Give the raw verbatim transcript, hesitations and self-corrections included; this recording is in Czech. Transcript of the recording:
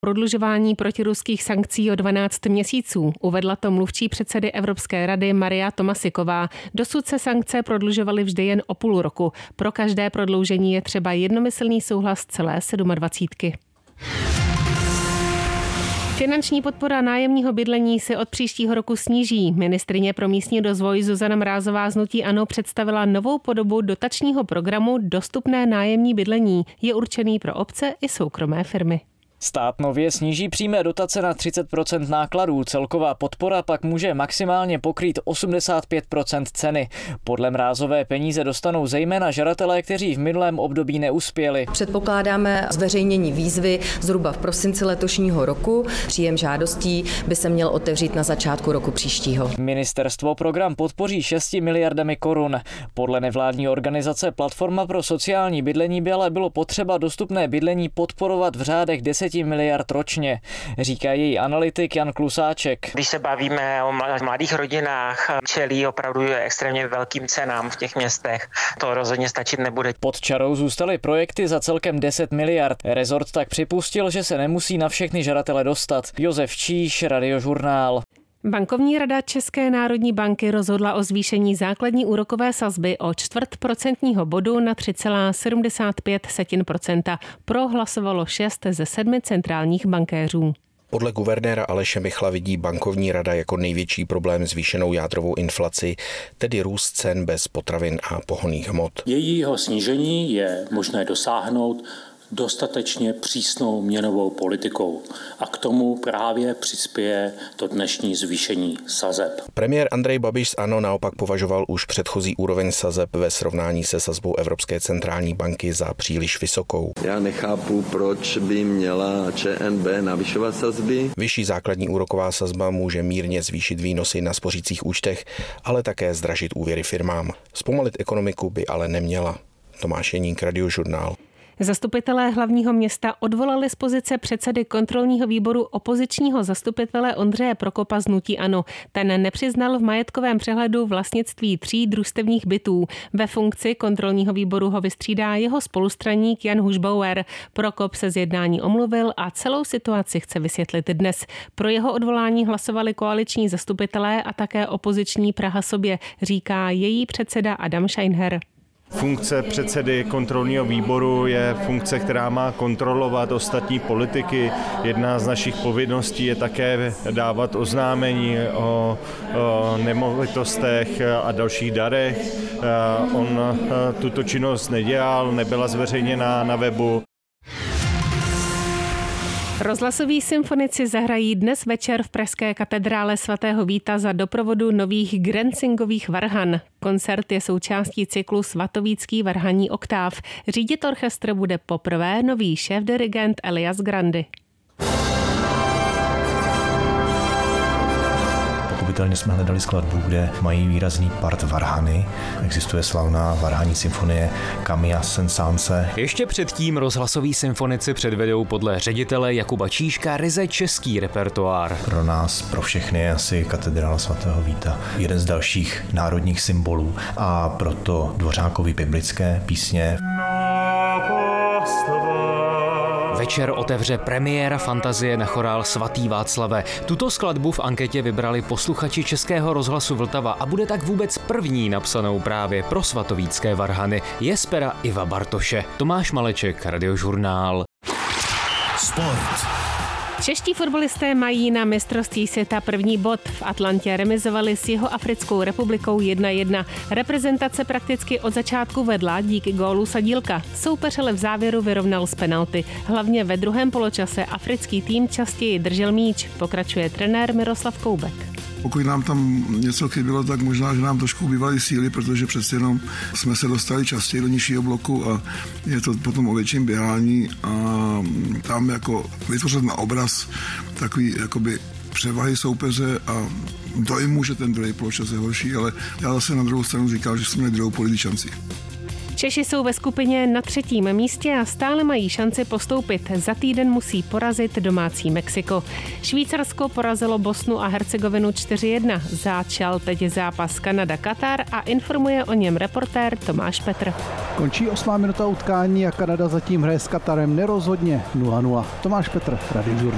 Prodlužování protiruských sankcí o dvanáct měsíců. Uvedla to mluvčí předsedy Evropské rady Maria Tomasiková. Dosud se sankce prodlužovaly vždy jen o půl roku. Pro každé prodloužení je třeba jednomyslný souhlas celé sedmadvacítky. Finanční podpora nájemního bydlení se od příštího roku sníží. Ministryně pro místní rozvoj Zuzana Mrázová z hnutí ANO představila novou podobu dotačního programu Dostupné nájemní bydlení. Je určený pro obce i soukromé firmy. Stát nově sníží přímé dotace na třicet procent nákladů, celková podpora pak může maximálně pokrýt osmdesát pět procent ceny. Podle Mrázové peníze dostanou zejména žadatelé, kteří v minulém období neuspěli. Předpokládáme zveřejnění výzvy zhruba v prosinci letošního roku. Příjem žádostí by se měl otevřít na začátku roku příštího. Ministerstvo program podpoří šesti miliardami korun. Podle nevládní organizace Platforma pro sociální bydlení by ale bylo potřeba dostupné bydlení podporovat v řádech deset miliard ročně, říká její analytik Jan Klusáček. Když se bavíme o mladých rodinách, čelí opravdu extrémně velkým cenám v těch městech. To rozhodně stačit nebude. Pod čarou zůstaly projekty za celkem deset miliard. Rezort tak připustil, že se nemusí na všechny žadatele dostat. Josef Číš, Radiožurnál. Bankovní rada České národní banky rozhodla o zvýšení základní úrokové sazby o čtvrt procentního bodu na tři celá sedmdesát pět procenta. Pro hlasovalo šest ze sedmi centrálních bankéřů. Podle guvernéra Aleše Michla vidí bankovní rada jako největší problém zvýšenou jádrovou inflaci, tedy růst cen bez potravin a pohonných hmot. Jejího snížení je možné dosáhnout dostatečně přísnou měnovou politikou a k tomu právě přispěje to dnešní zvýšení sazeb. Premiér Andrej Babiš z ANO naopak považoval už předchozí úroveň sazeb ve srovnání se sazbou Evropské centrální banky za příliš vysokou. Já nechápu, proč by měla ČNB navyšovat sazby. Vyšší základní úroková sazba může mírně zvýšit výnosy na spořících účtech, ale také zdražit úvěry firmám. Zpomalit ekonomiku by ale neměla. Tomáš Jeník, Radiožurnál. Zastupitelé hlavního města odvolali z pozice předsedy kontrolního výboru opozičního zastupitele Ondřeje Prokopa z hnutí ANO. Ten nepřiznal v majetkovém přehledu vlastnictví tří družstevních bytů. Ve funkci kontrolního výboru ho vystřídá jeho spolustraník Jan Hušbauer. Prokop se z jednání omluvil a celou situaci chce vysvětlit dnes. Pro jeho odvolání hlasovali koaliční zastupitelé a také opoziční Praha sobě, říká její předseda Adam Scheinher. Funkce předsedy kontrolního výboru je funkce, která má kontrolovat ostatní politiky. Jedna z našich povinností je také dávat oznámení o, o nemovitostech a dalších darech. On tuto činnost nedělal, nebyla zveřejněna na webu. Rozhlasoví symfonici zahrají dnes večer v pražské katedrále svatého Víta za doprovodu nových Grenzingových varhan. Koncert je součástí cyklu Svatovícký varhanní oktáv. Řídit orchestr bude poprvé nový šéfdirigent Elias Grandy. Pochopitelně jsme hledali skladbu, kde mají výrazný part varhany. Existuje slavná varhanní symfonie Camilla Saint-Saënse. Ještě předtím rozhlasoví symfonici předvedou podle ředitele Jakuba Číška ryze český repertoár. Pro nás, pro všechny je asi katedrála svatého Víta jeden z dalších národních symbolů a proto Dvořákovy biblické písně. Večer otevře premiéra fantazie na chorál Svatý Václave. Tuto skladbu v anketě vybrali posluchači Českého rozhlasu Vltava a bude tak vůbec první napsanou právě pro svatovícké varhany. Je z pera Iva Bartoše. Tomáš Maleček, Radiožurnál. Sport. Čeští fotbalisté mají na mistrovství světa první bod. V Atlantě remizovali s Jihoafrickou republikou jedna jedna. Reprezentace prakticky od začátku vedla díky gólu Sadílka. Soupeř ale v závěru vyrovnal z penalty. Hlavně ve druhém poločase africký tým častěji držel míč, pokračuje trenér Miroslav Koubek. Pokud nám tam něco chybělo, tak možná, že nám trošku ubývaly síly, protože přece jenom jsme se dostali častěji do nižšího bloku a je to potom o větším běhání a tam jako vytvořit na obraz takový jakoby převahy soupeře a dojmu, že ten druhý poločas je horší, ale já zase na druhou stranu říkal, že jsme měli druhou půl šanci. Češi jsou ve skupině na třetím místě a stále mají šanci postoupit. Za týden musí porazit domácí Mexiko. Švýcarsko porazilo Bosnu a Hercegovinu čtyři jedna. Začal teď zápas Kanada-Katar a informuje o něm reportér Tomáš Petr. Končí osmá minuta utkání a Kanada zatím hraje s Katarem nerozhodně nula nula. Tomáš Petr, Radiožurnál.